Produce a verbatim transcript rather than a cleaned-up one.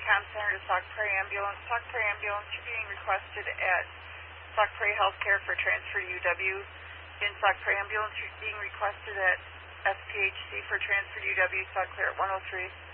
comm center to Sauk Prairie Ambulance. Sauk Prairie Ambulance, you're being requested at Sauk Prairie Healthcare for transfer to U W. In Sauk Prairie Ambulance, you're being requested at S P H C for transfer to U W. Sauk Clear at one oh three.